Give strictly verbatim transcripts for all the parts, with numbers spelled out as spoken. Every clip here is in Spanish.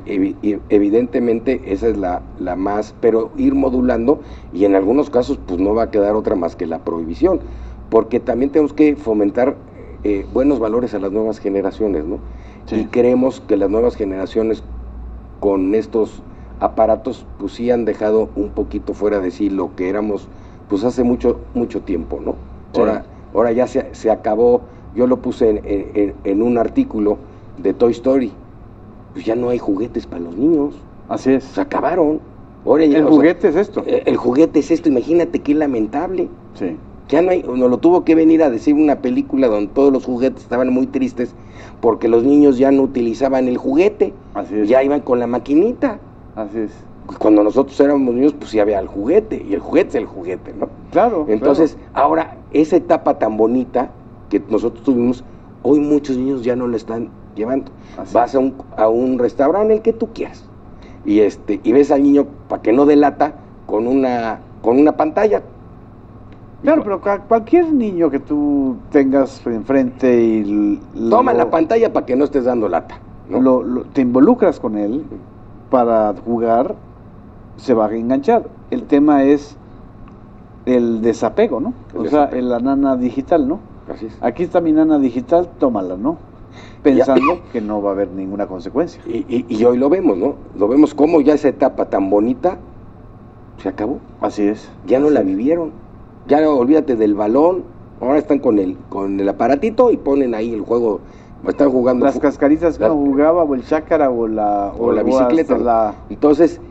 evi evidentemente esa es la, la más, pero ir modulando, y en algunos casos pues no va a quedar otra más que la prohibición, porque también tenemos que fomentar eh, buenos valores a las nuevas generaciones, ¿no? Sí. Y creemos que las nuevas generaciones con estos aparatos pues sí han dejado un poquito fuera de sí lo que éramos pues hace mucho mucho tiempo, ¿no? Sí. Ahora, ahora ya se, se acabó, yo lo puse en, en, en un artículo de Toy Story, pues ya no hay juguetes para los niños. Así es. Se acabaron. Ahora ya, el juguete sea, es esto. El, el juguete es esto, imagínate qué lamentable. Sí. Ya no hay, nos lo tuvo que venir a decir una película donde todos los juguetes estaban muy tristes porque los niños ya no utilizaban el juguete. Así es. Ya iban con la maquinita. Así es. Cuando nosotros éramos niños, pues sí había el juguete, y el juguete es el juguete, ¿no? Claro. Entonces, claro. ahora, esa etapa tan bonita que nosotros tuvimos, hoy muchos niños ya no la están llevando. Así Vas a un, a un restaurante, el que tú quieras, y este y ves al niño, para que no delata, con una con una pantalla. Claro, pero cualquier niño que tú tengas enfrente y... Toma lo, la pantalla para que no estés dando lata, ¿no? Lo, lo, te involucras con él para jugar, se va a enganchar. El tema es el desapego, ¿no? El o desapego. sea, la nana digital, ¿no? Así es. Aquí está mi nana digital, tómala, ¿no? Pensando ya. que no va a haber ninguna consecuencia. Y, y, y hoy lo vemos, ¿no? Lo vemos como ya esa etapa tan bonita se acabó. Así es. Ya no Así la es. vivieron. Ya no, olvídate del balón. Ahora están con el con el aparatito y ponen ahí el juego. Están jugando. Las cascaritas que uno jugaba, o el chácara, o la, o, o la bicicleta. La... Entonces,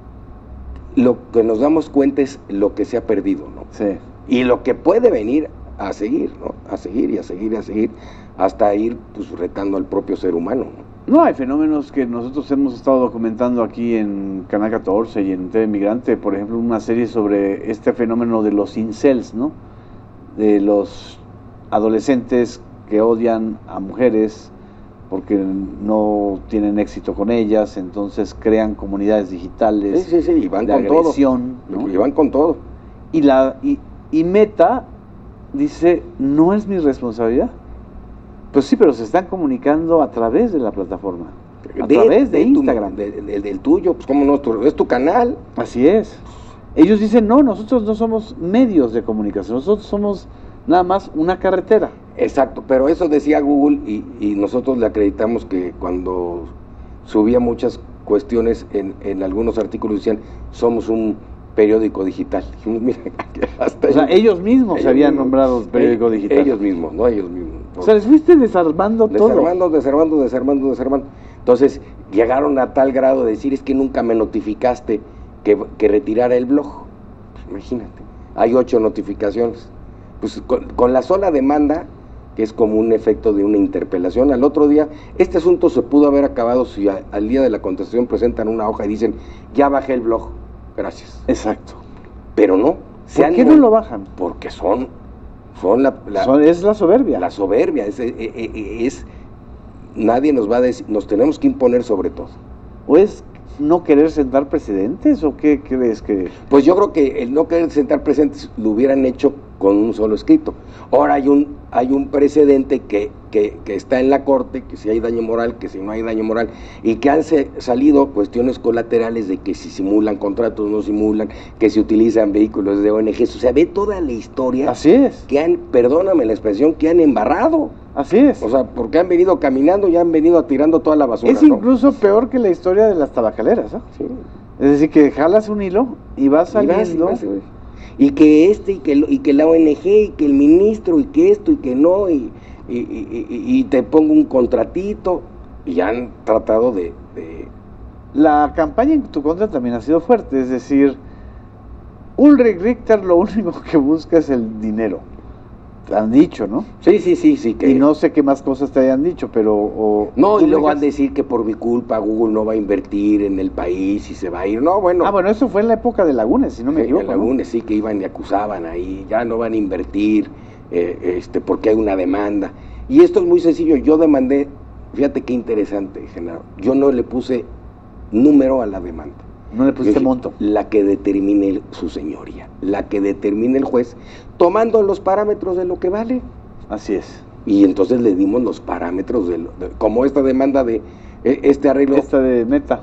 lo que nos damos cuenta es lo que se ha perdido, ¿no? Sí. Y lo que puede venir a seguir, ¿no? A seguir y a seguir y a seguir, hasta ir pues retando al propio ser humano, ¿no? No, hay fenómenos que nosotros hemos estado documentando aquí en Canal catorce y en T V Migrante, por ejemplo, una serie sobre este fenómeno de los incels, ¿no? De los adolescentes que odian a mujeres porque no tienen éxito con ellas, entonces crean comunidades digitales. Sí, sí, sí, y van de con agresión, todo. ¿no? Y van con todo. Y, la, y, y Meta dice, no es mi responsabilidad. Pues sí, pero se están comunicando a través de la plataforma, a de, través de, de Instagram. Tu, de, de, del tuyo, pues cómo no, tu, es tu canal. Así es. Ellos dicen, no, nosotros no somos medios de comunicación, nosotros somos nada más una carretera. Exacto, pero eso decía Google y, y nosotros le acreditamos que cuando subía muchas cuestiones en, en algunos artículos decían, somos un periódico digital. Mira, hasta o sea, ellos, ellos mismos ellos se habían mismos, nombrado periódico ellos, digital. Ellos mismos, no ellos mismos. O sea, les fuiste desarmando, desarmando todo. Desarmando, desarmando, desarmando, desarmando. Entonces, llegaron a tal grado de decir, es que nunca me notificaste que, que retirara el blog. Pues, imagínate, hay ocho notificaciones. Pues con, con la sola demanda, que es como un efecto de una interpelación, al otro día, este asunto se pudo haber acabado si a, al día de la contestación presentan una hoja y dicen, ya bajé el blog, gracias. Exacto. Pero no. ¿Por qué no lo bajan? Porque son, son la, la son, es la soberbia. La soberbia, es, es, es, es nadie nos va a decir, nos tenemos que imponer sobre todo. ¿O es no querer sentar precedentes o qué crees que...? Pues yo creo que el no querer sentar precedentes lo hubieran hecho con un solo escrito. Ahora hay un hay un precedente que, que, que está en la corte, que si hay daño moral, que si no hay daño moral, y que han se, salido cuestiones colaterales de que si simulan contratos, no simulan, que si utilizan vehículos de O N Ges, o sea, ve toda la historia. Así es. Que han, perdóname la expresión, que han embarrado. Así es. O sea, porque han venido caminando y han venido tirando toda la basura. Es incluso ¿no? peor que la historia de las tabacaleras, ¿no? Sí. Es decir, que jalas un hilo y vas saliendo... Y, vas, y, vas, y que este, y que, y que la O N Ge, y que el ministro, y que esto, y que no, y, y, y, y, y te pongo un contratito, y han tratado de, de... La campaña en tu contra también ha sido fuerte, es decir, Ulrich Richter lo único que busca es el dinero. Te han dicho, ¿no? Sí, sí, sí, sí. Que... Y no sé qué más cosas te hayan dicho, pero... O... No, y luego van a decir que por mi culpa Google no va a invertir en el país y se va a ir. No, bueno. Ah, bueno, eso fue en la época de Lagunes, si no me sí, equivoco. En Lagunes, ¿no? Sí, que iban y acusaban ahí, ya no van a invertir, eh, este, porque hay una demanda. Y esto es muy sencillo, yo demandé, fíjate qué interesante, Genaro, yo no le puse número a la demanda. No le pusiste monto. La que determine su señoría, la que determine el juez, tomando los parámetros de lo que vale. Así es. Y entonces le dimos los parámetros, de, lo, de como esta demanda de, este arreglo. Esta de Meta.